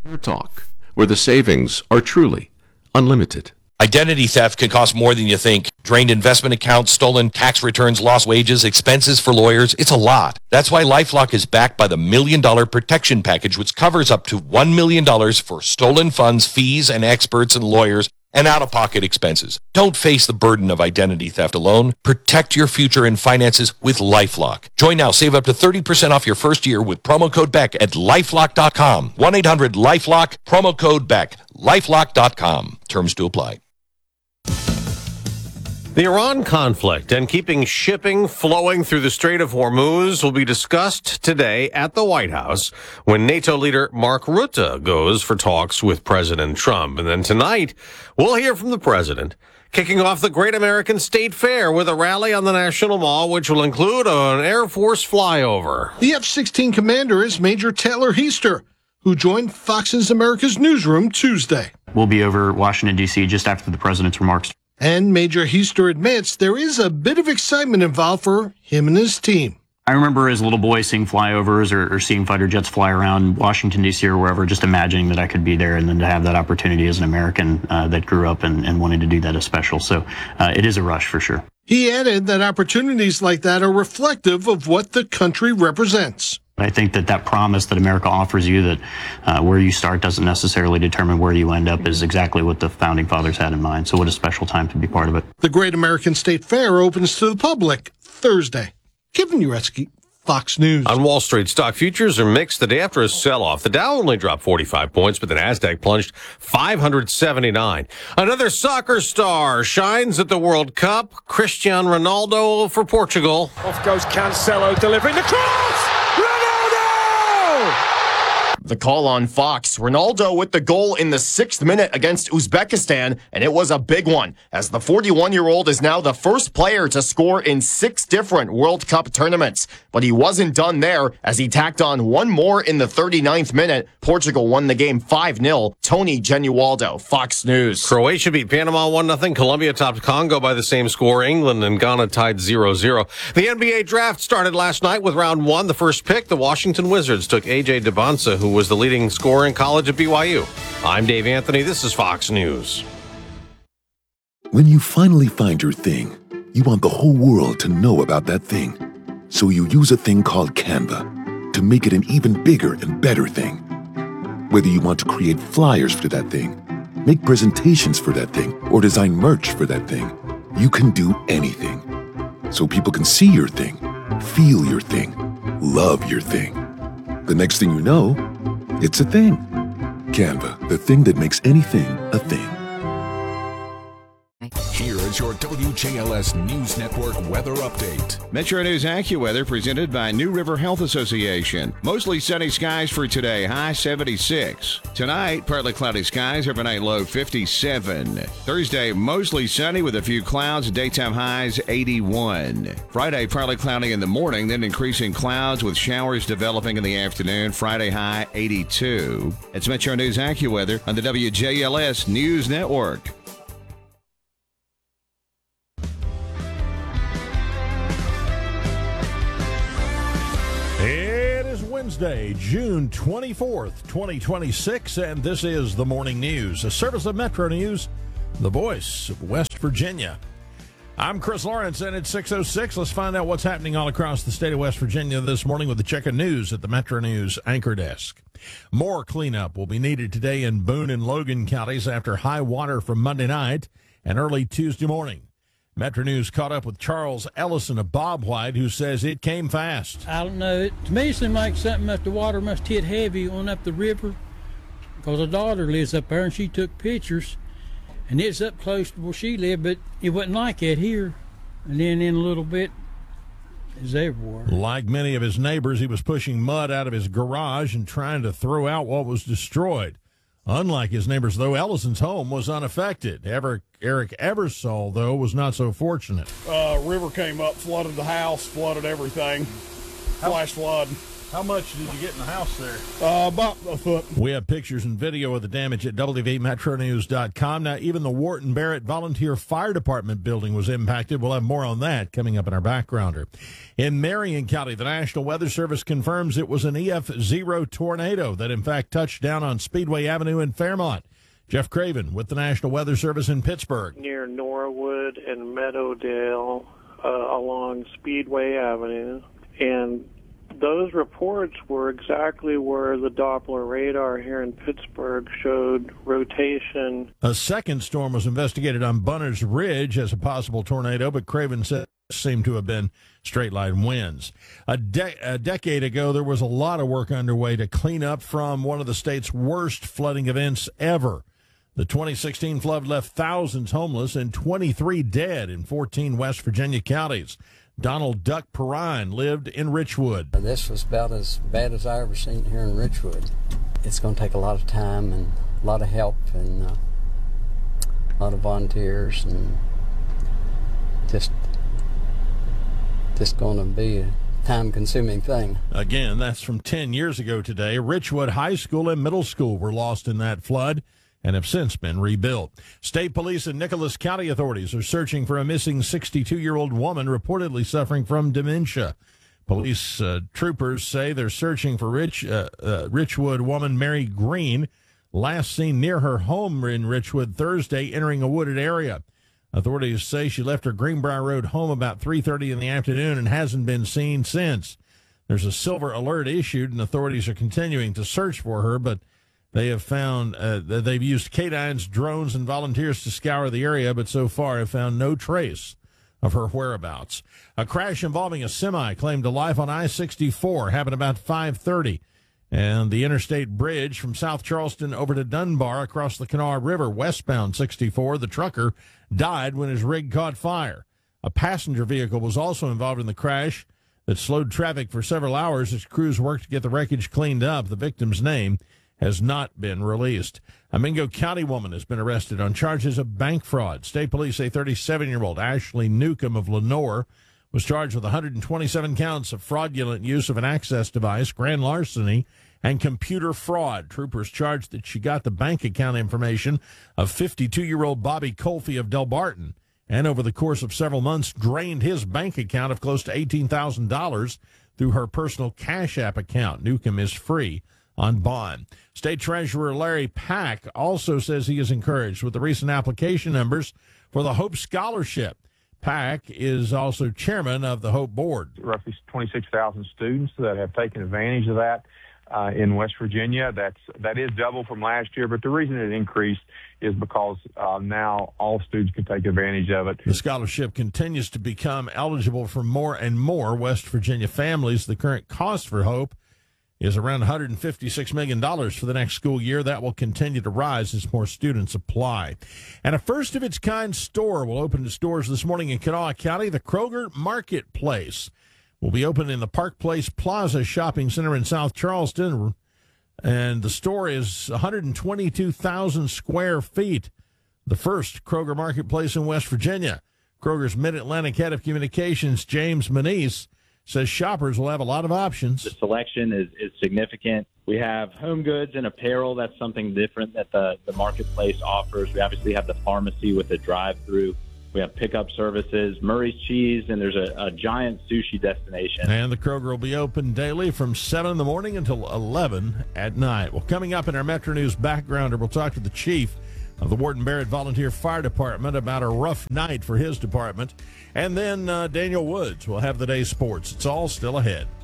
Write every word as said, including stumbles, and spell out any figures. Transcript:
Fair Talk, where the savings are truly unlimited. Identity theft can cost more than you think. Drained investment accounts, stolen tax returns, lost wages, expenses for lawyers. It's a lot. That's why LifeLock is backed by the Million Dollar Protection Package, which covers up to one million dollars for stolen funds, fees, and experts and lawyers, and out-of-pocket expenses. Don't face the burden of identity theft alone. Protect your future and finances with LifeLock. Join now. Save up to thirty percent off your first year with promo code Beck at lifelock dot com. one eight hundred lifelock, promo code Beck. lifelock dot com. Terms to apply. The Iran conflict and keeping shipping flowing through the Strait of Hormuz will be discussed today at the White House when NATO leader Mark Rutte goes for talks with President Trump. And then tonight, we'll hear from the president, kicking off the Great American State Fair with a rally on the National Mall, which will include an Air Force flyover. The F sixteen commander is Major Taylor Heister, who joined Fox's America's Newsroom Tuesday. We'll be over Washington, D C just after the president's remarks. And Major Heister admits there is a bit of excitement involved for him and his team. I remember as a little boy seeing flyovers or, or seeing fighter jets fly around Washington, D C or wherever, just imagining that I could be there, and then to have that opportunity as an American uh, that grew up and, and wanted to do that is special. So uh, it is a rush for sure. He added that opportunities like that are reflective of what the country represents. I think that that promise that America offers you, that uh, where you start doesn't necessarily determine where you end up, is exactly what the Founding Fathers had in mind. So what a special time to be part of it. The Great American State Fair opens to the public Thursday. Kevin Uretsky, Fox News. On Wall Street, stock futures are mixed the day after a sell-off. The Dow only dropped forty-five points, but the Nasdaq plunged five hundred seventy-nine. Another soccer star shines at the World Cup. Cristiano Ronaldo for Portugal. Off goes Cancelo, delivering the cross! The call on Fox, Ronaldo with the goal in the sixth minute against Uzbekistan, and it was a big one, as the forty-one-year-old is now the first player to score in six different World Cup tournaments. But he wasn't done there, as he tacked on one more in the thirty-ninth minute. Portugal won the game five nil. Tony Genualdo, Fox News. Croatia beat Panama one nothing. Colombia topped Congo by the same score. England and Ghana tied zero zero. The N B A draft started last night with round one. The first pick, the Washington Wizards, took A J Debonsa, who was the leading scorer in college at B Y U. I'm Dave Anthony. This is Fox News. When you finally find your thing, you want the whole world to know about that thing. So you use a thing called Canva to make it an even bigger and better thing. Whether you want to create flyers for that thing, make presentations for that thing, or design merch for that thing, you can do anything. So people can see your thing, feel your thing, love your thing. The next thing you know, it's a thing. Canva, the thing that makes anything a thing. Here is your W J L S News Network weather update. Metro News AccuWeather presented by New River Health Association. Mostly sunny skies for today, high seventy-six. Tonight, partly cloudy skies, overnight low fifty-seven. Thursday, mostly sunny with a few clouds, daytime highs eighty-one. Friday, partly cloudy in the morning, then increasing clouds with showers developing in the afternoon. Friday high eighty-two. It's Metro News AccuWeather on the W J L S News Network. It is Wednesday, June twenty-fourth, twenty twenty-six, and this is the Morning News, a service of Metro News, the voice of West Virginia. I'm Chris Lawrence, and it's six oh six. Let's find out what's happening all across the state of West Virginia this morning with the check of news at the Metro News anchor desk. More cleanup will be needed today in Boone and Logan counties after high water from Monday night and early Tuesday morning. Metro News caught up with Charles Ellison of Bob White, who says it came fast. I don't know. It, to me, it seemed like something that the water must hit heavy on up the river, because a daughter lives up there, and she took pictures, and it's up close to where she lived, but it wasn't like that here. And then in a little bit, it's everywhere. Like many of his neighbors, he was pushing mud out of his garage and trying to throw out what was destroyed. Unlike his neighbors, though, Ellison's home was unaffected. Ever, Eric Eversole, though, was not so fortunate. Uh, river came up, flooded the house, flooded everything. Flash flood. How much did you get in the house there? Uh, about a foot. We have pictures and video of the damage at W V Metro News dot com. Now, even the Wharton Barrett Volunteer Fire Department building was impacted. We'll have more on that coming up in our backgrounder. In Marion County, the National Weather Service confirms it was an E F zero tornado that, in fact, touched down on Speedway Avenue in Fairmont. Jeff Craven with the National Weather Service in Pittsburgh. Near Norwood and Meadowdale uh, along Speedway Avenue. And those reports were exactly where the Doppler radar here in Pittsburgh showed rotation. A second storm was investigated on Bunner's Ridge as a possible tornado, but Craven said it seemed to have been straight-line winds. A, de- a decade ago, there was a lot of work underway to clean up from one of the state's worst flooding events ever. The twenty sixteen flood left thousands homeless and twenty-three dead in fourteen West Virginia counties. Donald Duck Perrine lived in Richwood. This was about as bad as I ever seen here in Richwood. It's going to take a lot of time and a lot of help and uh, a lot of volunteers and just just going to be a time-consuming thing. Again, that's from ten years ago today. Richwood High School and Middle School were lost in that flood and have since been rebuilt. State police and Nicholas County authorities are searching for a missing sixty-two-year-old woman reportedly suffering from dementia. Police uh, troopers say they're searching for Rich, uh, uh, Richwood woman Mary Green, last seen near her home in Richwood Thursday, entering a wooded area. Authorities say she left her Greenbrier Road home about three thirty in the afternoon and hasn't been seen since. There's a silver alert issued, and authorities are continuing to search for her, but they have found uh, that they've used canines, drones, and volunteers to scour the area, but so far have found no trace of her whereabouts. A crash involving a semi claimed to life on I sixty-four happened about five thirty, and the interstate bridge from South Charleston over to Dunbar across the Kanawha River, westbound sixty-four. The trucker died when his rig caught fire. A passenger vehicle was also involved in the crash that slowed traffic for several hours as crews worked to get the wreckage cleaned up. The victim's name has not been released. A Mingo County woman has been arrested on charges of bank fraud. State police say thirty-seven-year-old Ashley Newcomb of Lenore was charged with one hundred twenty-seven counts of fraudulent use of an access device, grand larceny, and computer fraud. Troopers charged that she got the bank account information of fifty-two-year-old Bobby Colfie of Delbarton, and over the course of several months drained his bank account of close to eighteen thousand dollars through her personal Cash App account. Newcomb is free on bond. State Treasurer Larry Pack also says he is encouraged with the recent application numbers for the Hope Scholarship. Pack is also chairman of the Hope Board. Roughly twenty-six thousand students that have taken advantage of that uh, in West Virginia. That's that is double from last year, but the reason it increased is because uh, now all students can take advantage of it. The scholarship continues to become eligible for more and more West Virginia families. The current cost for Hope is around one hundred fifty-six million dollars for the next school year. That will continue to rise as more students apply. And a first-of-its-kind store will open its doors this morning in Kanawha County. The Kroger Marketplace will be open in the Park Place Plaza Shopping Center in South Charleston. And the store is one hundred twenty-two thousand square feet, the first Kroger Marketplace in West Virginia. Kroger's Mid-Atlantic Head of Communications, James Manise, says shoppers will have a lot of options. The selection is, is significant. We have home goods and apparel. That's something different that the, the marketplace offers. We obviously have the pharmacy with the drive-through. We have pickup services, Murray's Cheese, and there's a, a giant sushi destination. And the Kroger will be open daily from seven in the morning until eleven at night. Well, coming up in our Metro News Backgrounder, we'll talk to the chief of the Wharton Barrett Volunteer Fire Department about a rough night for his department. And then uh, Daniel Woods will have the day's sports. It's all still ahead.